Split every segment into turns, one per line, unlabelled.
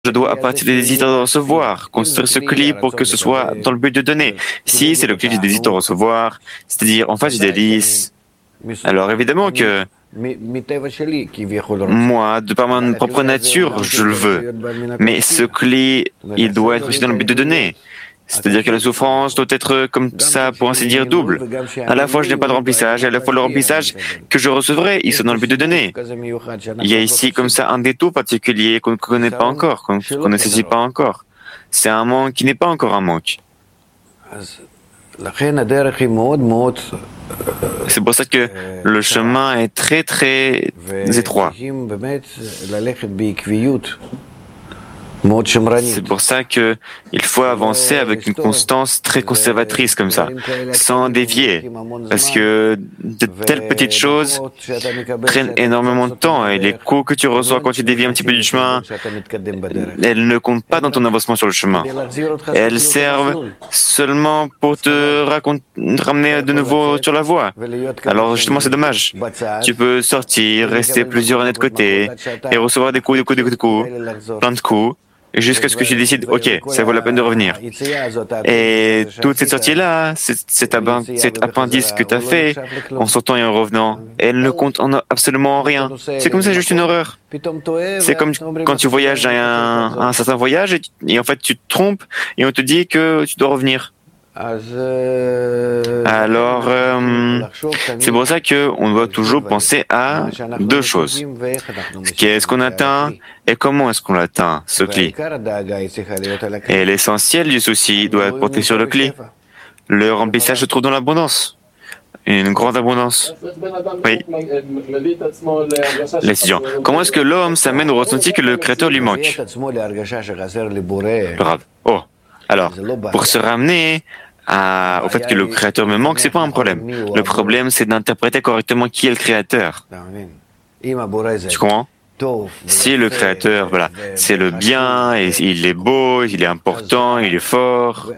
je dois, à partir des désirs de recevoir, construire ce cli pour que ce soit dans le but de donner. Si c'est le cli du désir de recevoir, c'est-à-dire en face du délice, alors évidemment que moi, de par ma propre nature, je le veux. Mais ce cli, il doit être aussi dans le but de donner. C'est-à-dire que la souffrance doit être comme ça, pour ainsi dire, double. À la fois, je n'ai pas de remplissage, et à la fois, le remplissage que je recevrai, il soit dans le but de donner. Il y a ici, comme ça, un détour particulier qu'on ne connaît pas encore, qu'on ne saisit pas encore. C'est un manque qui n'est pas encore un manque. C'est pour ça que le chemin est très, très étroit. C'est pour ça qu'il faut avancer avec une constance très conservatrice comme ça, sans dévier, parce que de telles petites choses prennent énormément de temps et les coups que tu reçois quand tu dévies un petit peu du chemin, elles ne comptent pas dans ton avancement sur le chemin. Elles servent seulement pour te ramener de nouveau sur la voie. Alors justement, c'est dommage. Tu peux sortir, rester plusieurs années de côté et recevoir des coups, plein de coups, jusqu'à ce que tu décides, ok, ça vaut la peine de revenir. Et toute cette sortie-là, cet appendice que tu as fait, en sortant et en revenant, elle ne compte absolument rien. C'est comme ça, juste une horreur. C'est comme quand tu voyages à un certain voyage et en fait tu te trompes et on te dit que tu dois revenir. Alors, c'est pour ça qu'on doit toujours penser à deux choses. Qu'est-ce qu'on atteint et comment est-ce qu'on l'atteint, ce cli. Et l'essentiel du souci doit être porté sur le cli. Le remplissage se trouve dans l'abondance. Une grande abondance. Oui. L'étudiant. Comment est-ce que l'homme s'amène au ressenti que le Créateur lui manque? Grave. Oh. Alors, pour se ramener au fait que le Créateur me manque, c'est pas un problème. Le problème, c'est d'interpréter correctement qui est le Créateur. Tu comprends? Si le Créateur, voilà, c'est le bien, et il est beau, il est important, il est fort,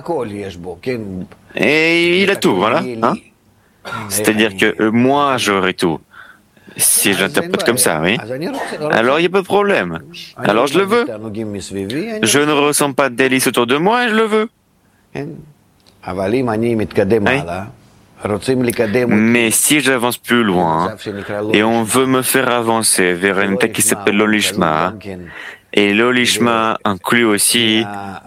et il a tout, voilà. Hein? C'est-à-dire que moi, j'aurai tout. Si je l'interprète comme ça, oui. Alors, il n'y a pas de problème. Alors, je le veux. Je ne ressens pas de délice autour de moi et je le veux. Oui. Mais si j'avance plus loin, et on veut me faire avancer vers une état qui s'appelle l'olishma, et l'olishma inclut aussi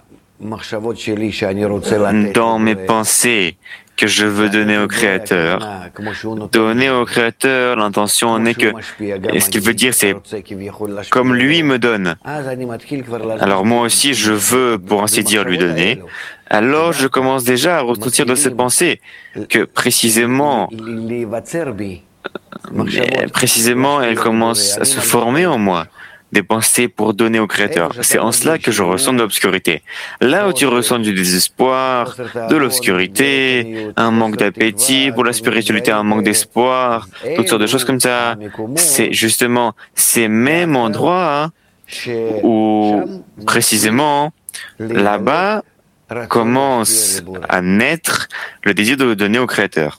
dans mes pensées que je veux donner au Créateur. Donner au Créateur, l'intention n'est que, et ce qu'il veut dire, c'est comme lui me donne. Alors moi aussi, je veux, pour ainsi dire, lui donner. Alors je commence déjà à ressentir de ces pensées que précisément, elles commencent à se former en moi. Des pensées pour donner au Créateur. C'est en cela que je ressens de l'obscurité. Là où tu ressens du désespoir, de l'obscurité, un manque d'appétit pour la spiritualité, un manque d'espoir, toutes sortes de choses comme ça, c'est justement ces mêmes endroits où, précisément, là-bas, commence à naître le désir de donner au Créateur.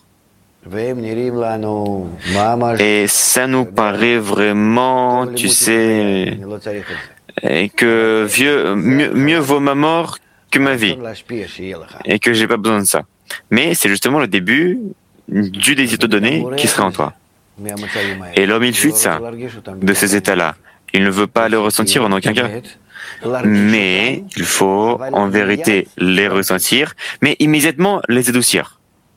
Et ça nous paraît vraiment, tu sais, que mieux vaut ma mort que ma vie, et que j'ai pas besoin de ça. Mais c'est justement le début du désir de donner qui sera en toi. Et l'homme, il fuit de ça, de ces états-là. Il ne veut pas le ressentir en aucun cas. Mais il faut, en vérité, les ressentir, mais immédiatement les adoucir.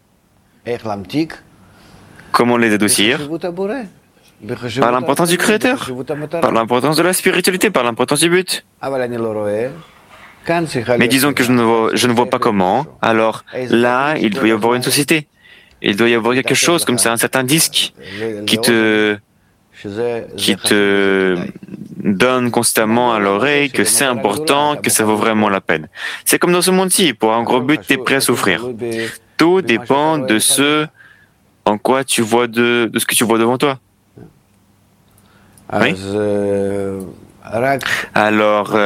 Comment les adoucir? Par l'importance du Créateur, par l'importance de la spiritualité, par l'importance du but. Mais disons que je ne vois pas comment, alors là, il doit y avoir une société. Il doit y avoir quelque chose comme ça, un certain disque qui te donne constamment à l'oreille que c'est important, que ça vaut vraiment la peine. C'est comme dans ce monde-ci, pour un gros but, tu es prêt à souffrir. Tout dépend de ce en quoi tu vois de ce que tu vois devant toi. Oui? Alors,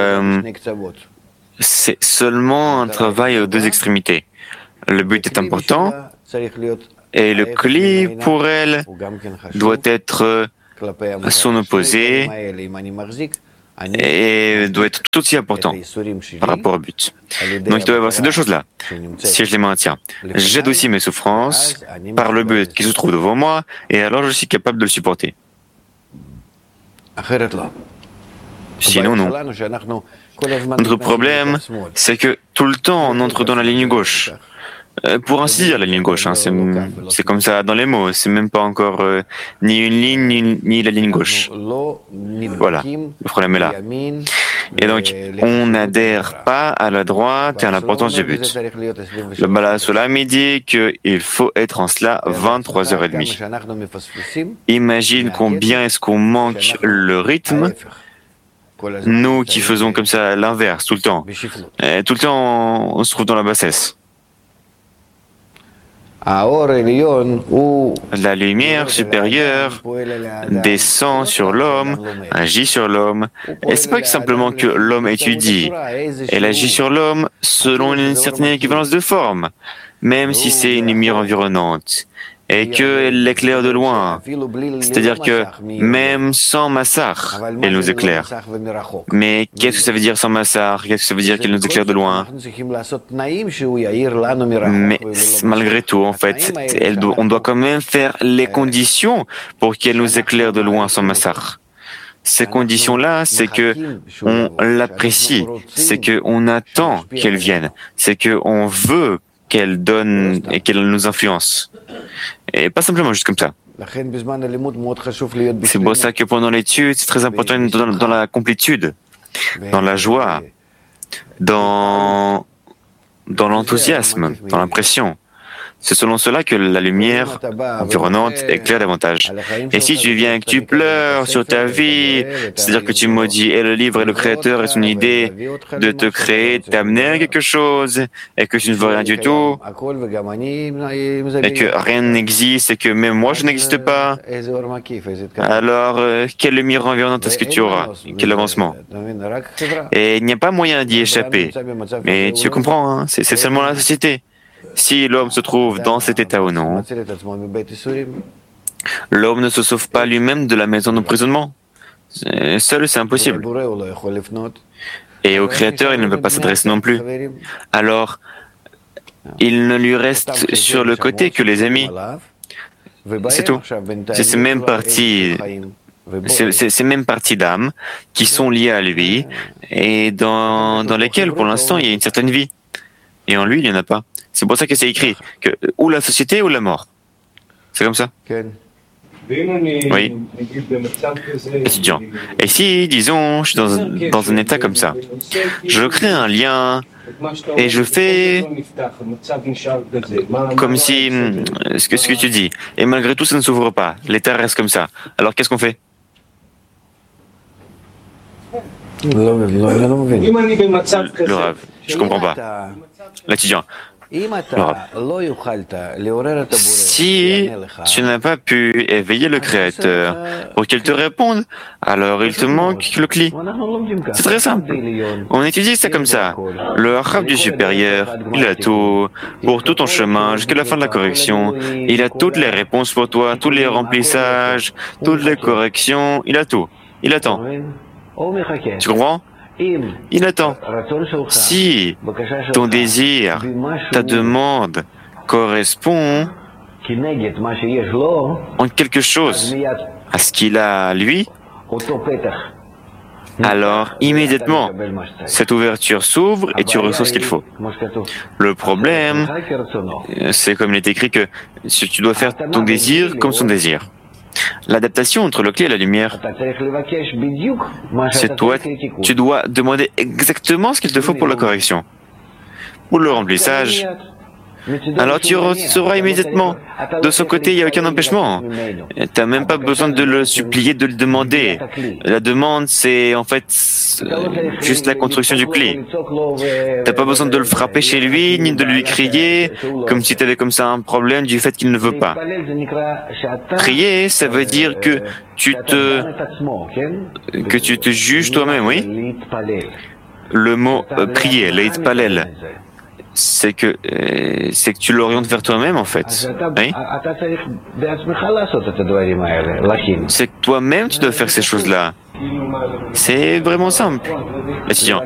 c'est seulement un travail aux deux extrémités. Le but est important et le cli pour elle doit être son opposé. et doit être tout aussi important par rapport au but. Donc il doit y avoir ces deux choses-là. Si je les maintiens, j'aide aussi mes souffrances par le but qui se trouve devant moi, et alors je suis capable de le supporter. Sinon, non. Notre problème, c'est que tout le temps, on entre dans la ligne gauche. Pour ainsi dire, la ligne gauche, hein, c'est comme ça dans les mots, c'est même pas encore ni une ligne, ni la ligne gauche. Voilà, le problème est là. Et donc, on n'adhère pas à la droite et à l'importance du but. Le Bala Solam dit qu'il faut être en cela 23h30. Imagine combien est-ce qu'on manque le rythme, nous qui faisons comme ça l'inverse tout le temps. Et tout le temps, on se trouve dans la bassesse. La lumière supérieure descend sur l'homme, agit sur l'homme. Et c'est pas simplement que l'homme étudie. Elle agit sur l'homme selon une certaine équivalence de forme, même si c'est une lumière environnante, et qu'elle l'éclaire de loin. C'est-à-dire que même sans massar, elle nous éclaire. Mais qu'est-ce que ça veut dire sans massar? Qu'est-ce que ça veut dire qu'elle nous éclaire de loin? Mais malgré tout, en fait, on doit quand même faire les conditions pour qu'elle nous éclaire de loin sans massar. Ces conditions-là, c'est que on l'apprécie, c'est que on attend qu'elle vienne, c'est que on veut qu'elle donne et qu'elle nous influence. Et pas simplement juste comme ça. C'est pour ça que pendant l'étude, c'est très important dans la complétude, dans la joie, dans l'enthousiasme, dans l'impression. C'est selon cela que la lumière environnante éclaire davantage. Et si tu viens et que tu pleures sur ta vie, c'est-à-dire que tu maudis et le livre et le créateur et son idée de te créer, t'amener à quelque chose, et que tu ne veux rien du tout, et que rien n'existe, et que même moi je n'existe pas, alors quelle lumière environnante est-ce que tu auras? Quel avancement? Et il n'y a pas moyen d'y échapper. Mais tu comprends, hein, c'est seulement la société. Si l'homme se trouve dans cet état ou non, l'homme ne se sauve pas lui-même de la maison d'emprisonnement. Seul, c'est impossible. Et au Créateur, il ne peut pas s'adresser non plus. Alors, il ne lui reste sur le côté que les amis. C'est tout. C'est ces mêmes parties. Ces mêmes parties d'âme qui sont liées à lui et dans lesquelles, pour l'instant, il y a une certaine vie. Et en lui, il n'y en a pas. C'est pour ça que c'est écrit que ou la société ou la mort. C'est comme ça. Oui. Étudiant. Et si, disons, je suis dans un état comme ça, je crée un lien et je fais comme si ce que tu dis. Et malgré tout, ça ne s'ouvre pas. L'état reste comme ça. Alors qu'est-ce qu'on fait? Le Rav, je comprends pas. L'étudiant. Si tu n'as pas pu éveiller le Créateur pour qu'il te réponde, alors il te manque le cli. C'est très simple. On étudie ça comme ça. Le Rav du supérieur, il a tout. Pour tout ton chemin, jusqu'à la fin de la correction, il a toutes les réponses pour toi, tous les remplissages, toutes les corrections, il a tout. Il attend. Tu comprends? Il attend. Si ton désir, ta demande correspond en quelque chose à ce qu'il a lui, alors immédiatement, cette ouverture s'ouvre et tu reçois ce qu'il faut. Le problème, c'est comme il est écrit que tu dois faire ton désir comme son désir. L'adaptation entre le clé et la lumière, c'est toi, tu dois demander exactement ce qu'il te faut pour la correction. Pour le remplissage, alors tu recevras immédiatement. De son côté, il n'y a aucun empêchement. Tu n'as même pas besoin de le supplier, de le demander. La demande, c'est en fait juste la construction du clé. Tu n'as pas besoin de le frapper chez lui, ni de lui crier, comme si tu avais comme ça un problème du fait qu'il ne veut pas. Prier, ça veut dire que tu te juges toi-même, oui. Le mot prier, l'itpalel. c'est que tu l'orientes vers toi-même en fait. Oui? C'est que toi-même tu dois faire ces choses-là. C'est vraiment simple. Étudiant,